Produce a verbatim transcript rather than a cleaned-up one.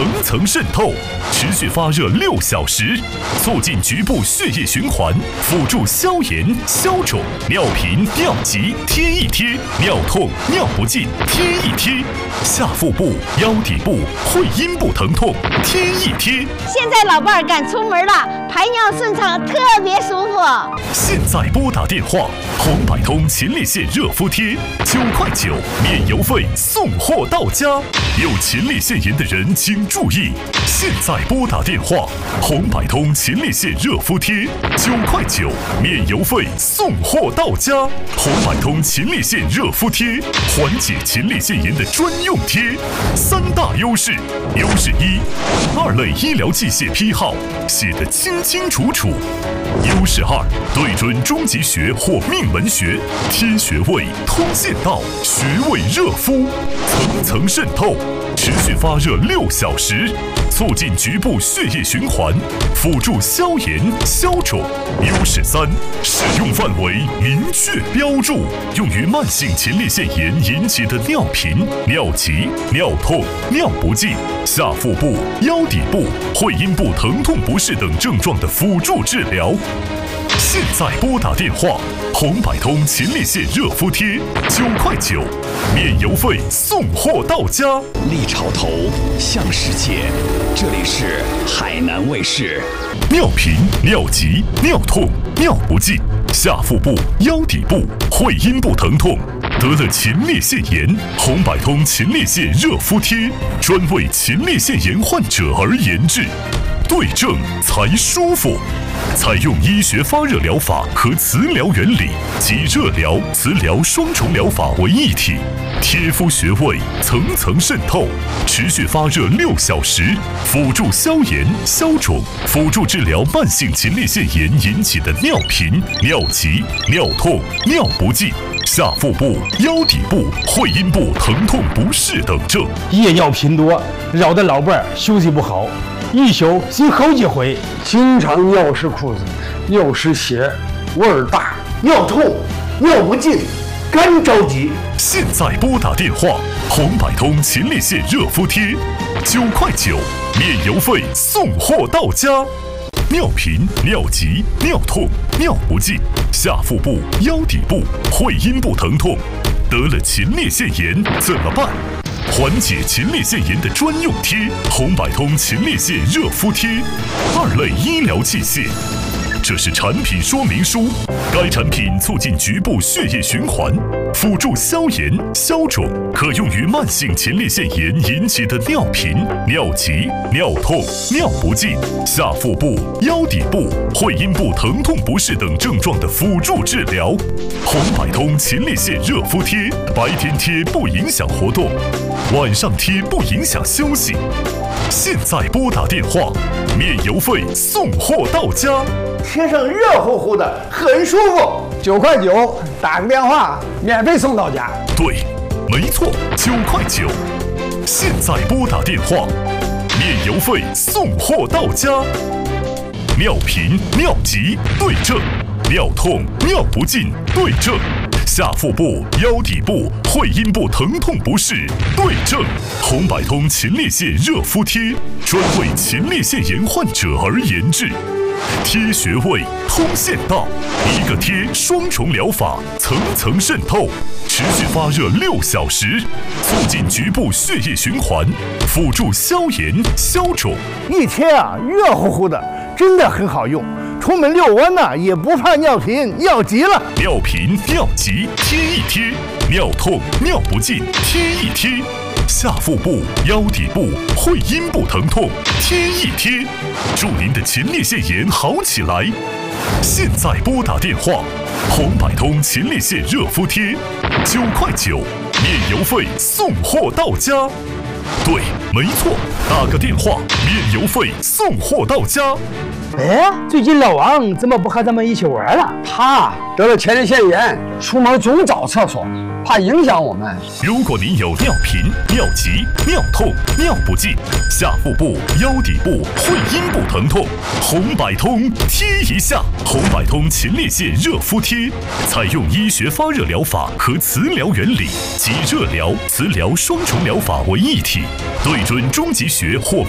层层渗透，持续发热六小时，促进局部血液循环，辅助消炎消肿。尿频尿急贴一贴，尿痛尿不尽贴一贴，下腹部、腰底部、会阴部疼痛贴一贴。 现在老伴儿敢出门了，排尿顺畅，特别舒服。 现在拨打电话，红百通前列腺热敷贴，九块九，免邮费送货到家。有前列腺炎的人请注意，现在拨打电话，红百通前列腺热敷贴，九块九，免邮费送货到家。红百通前列腺热敷贴，缓解前列腺炎的专用贴，三大优势：优势一，二类医疗器械批号写得清清楚楚；优势二，对准中极穴或命门穴，贴穴位通线道，穴位热敷，层层渗透，持续发热六小时，促进局部血液循环，辅助消炎消肿。优势三，使用范围明确标注，用于慢性前列腺炎引起的尿频、尿急、尿痛、尿不尽、下腹部、腰底部、会阴部疼痛不适等症状的辅助治疗。现在拨打电话，红百通前列腺热敷贴，九块九，免邮费送货到家。 立潮头，向世界，这里是海南卫视。 尿频、尿急、尿痛、尿不尽，下腹部、腰底部、会阴部疼痛，得了前列腺炎，红百通前列腺热敷贴专为前列腺炎患者而研制，对症才舒服。采用医学发热疗法和磁疗原理及热疗、磁疗双重疗法为一体，贴敷穴位层层渗透，持续发热六小时，辅助消炎消肿，辅助治疗慢性前列腺炎引起的尿频、尿急、尿痛、尿不尽、下腹部、腰底部、会阴部疼痛不适等症。 夜尿频多，扰得老伴儿休息不好，一宿醒好几回， 经常尿湿裤子，尿湿鞋，味儿大，尿痛，尿不尽，干着急。 现在拨打电话，红百通前列腺热敷贴，九块九，免邮费送货到家。尿频、尿急、尿痛、尿不尽，下腹部、腰底部、会阴部疼痛，得了前列腺炎怎么办？缓解前列腺炎的专用贴，红百通前列腺热敷贴，二类医疗器械。这是产品说明书，该产品促进局部血液循环，辅助消炎消肿，可用于慢性前列腺炎引起的尿频、尿急、尿痛、尿不尽、下腹部、腰底部、会阴部疼痛不适等症状的辅助治疗。红百通前列腺热敷贴，白天贴不影响活动，晚上贴不影响休息。现在拨打电话，免邮费送货到家。 贴上热乎乎的，很舒服。 九块九，打个电话，免费送到家。 对，没错，九块九。现在拨打电话，免邮费送货到家。尿频、尿急对症，尿痛、尿不尽对症，下腹部、腰底部、会阴部疼痛不适对症。红百通前列腺热敷贴，专为前列腺炎患者而研制。贴穴位通线道，一个贴双重疗法，层层渗透，持续发热六小时，促进局部血液循环，辅助消炎消肿。 一贴啊，热乎乎的，真的很好用。出门遛弯呢、啊，也不怕尿频尿急了。 尿频尿急贴一贴，尿痛尿不尽贴一贴，下腹部、腰底部、会阴部疼痛贴一贴，祝您的前列腺炎好起来。现在拨打电话，红百通前列腺热敷贴，九块九，免邮费送货到家。对，没错，打个电话，免邮费送货到家。 哎，最近老王怎么不和咱们一起玩了？ 他得了前列腺炎，出门总找厕所，怕影响我们。 如果您有尿频、尿急、尿痛、尿不尽、下腹部、腰底部、会阴部疼痛，红百通贴一下。红百通前列腺热敷贴，采用医学发热疗法和磁疗原理及热疗、磁疗双重疗法为一体，对准中极穴或